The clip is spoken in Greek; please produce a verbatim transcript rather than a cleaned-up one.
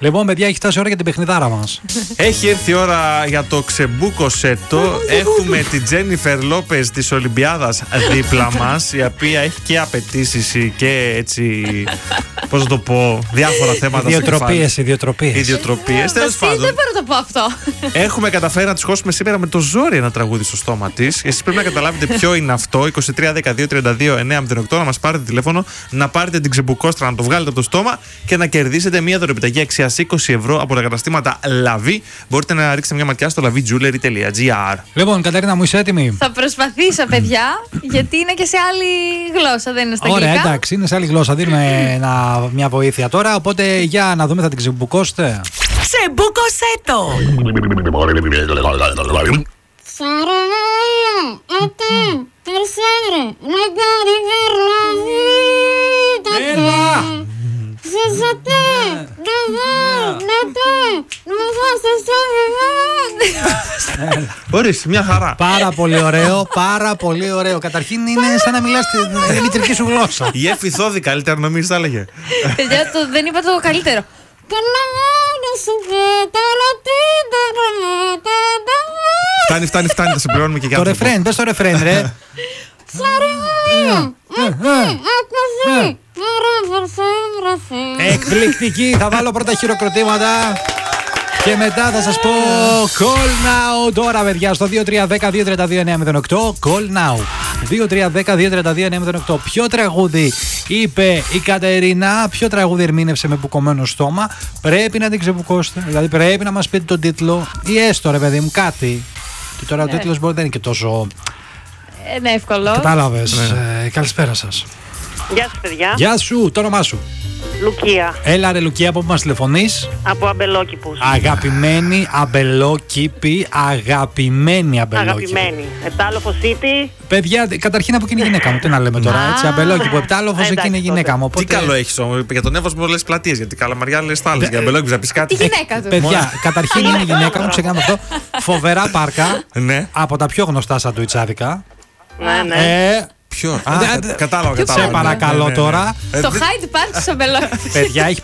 Λοιπόν, παιδιά, έχει φτάσει η ώρα για την παιχνιδάρα μας. Έχει έρθει η ώρα για το ξεμπούκοσέτο. Έχουμε την Τζένιφερ Λόπες της Ολυμπιάδας δίπλα μας, η οποία έχει και απαιτήσεις και έτσι, πώς να το πω, διάφορα θέματα. Ιδιοτροπίες, ιδιοτροπίες. Ιδιοτροπίες, τέλος πάντων. Δεν μπορώ να το πω αυτό. Έχουμε καταφέρει να της χώσουμε σήμερα με το ζόρι ένα τραγούδι στο στόμα της. Εσείς πρέπει να καταλάβετε ποιο είναι αυτό. είκοσι τρία δεκαδύο τριάντα δύο εννιακόσια οκτώ, να μας πάρετε τηλέφωνο, να πάρετε την ξεμπουκόστρα, να το βγάλετε από το στόμα και να κερδίσετε μια δωρεπιταγή αξίας είκοσι ευρώ από τα καταστήματα Λαβί. Μπορείτε να ρίξετε μια ματιά στο λαβί τζούλερι τελεία τζι άρ. Λοιπόν, Κατερίνα μου, είσαι έτοιμη? Θα προσπαθήσω, παιδιά, γιατί είναι και σε άλλη γλώσσα, δεν είναι στα αγγλικά. Ωραία, εντάξει, είναι σε άλλη γλώσσα. Δίνουμε ένα, μια βοήθεια τώρα. Οπότε για να δούμε, θα την ξεμπουκώσετε. Ξεμπουκοσέτο! Έλα! Ορίστε, μια χαρά. Πάρα πολύ ωραίο, πάρα πολύ ωραίο. Καταρχήν είναι σαν να μιλάς τη μητρική σου γλώσσα. Η Εφη Θόδη καλύτερα νομίζεις θα έλεγε. Παιδιά, το- δεν είπα το καλύτερο. Φτάνει, φτάνει, φτάνει, θα σε πληρώνουμε και για Το άνθρωπο. ρεφρέν, πες το ρεφρέν, ρε. Εκπληκτική, θα βάλω πρώτα χειροκροτήματα και μετά θα σας πω call now τώρα, παιδιά, στο δύο τρία ένα μηδέν δύο τρία δύο εννιά μηδέν οκτώ. Call now δύο τρία ένα μηδέν δύο τρία δύο εννιά μηδέν οκτώ. Ποιο τραγούδι είπε η Κατερίνα, ποιο τραγούδι ερμήνευσε με μπουκωμένο στόμα? Πρέπει να την ξεμπουκώσετε, δηλαδή πρέπει να μας πείτε τον τίτλο ή έστω, ρε παιδί μου, κάτι. Και τώρα ο τίτλος μπορεί δεν είναι και τόσο. Είναι εύκολο. Κατάλαβες. Ε, καλησπέρα σας. Γεια σας, παιδιά. Γεια σου, το όνομά σου? Λουκία, Έλα ρε Λουκία, από πού μας τηλεφωνείς? από Αμπελόκηπους. Αγαπημένη αμπελόκηπη, αγαπημένη αμπελόκηπη. Αγαπημένη. Επτάλοφο City. Παιδιά, καταρχήν από εκεί είναι η γυναίκα μου, τι να λέμε τώρα, έτσι, αμπελόκηπο, επτάλοφος, Εντάξει, εκεί είναι η γυναίκα μου. Τι Οπότε... καλό έχεις όμως, για τον Εύωσμο λες πλατείες, γιατί Καλαμαριά λες τα άλλες, για Αμπελόκηπους να πεις κάτι. Τη γυναίκα του. Παιδιά, καταρχήν είναι η γυναίκα μου, ξεκινάμε αυτό. Φοβερά πάρκα, Ναι. από τα πιο γνωστά σαντουιτσάδικα. Ναι, ναι. Ε, Ποιο? Α, Δε- κα- δε- κατάλαβα, σε κατάλαβα. παρακαλώ Ναι, ναι, ναι. τώρα. Ε, Το δε- Hyde Park στο Αμπελόκηπο. Παιδιά, έχει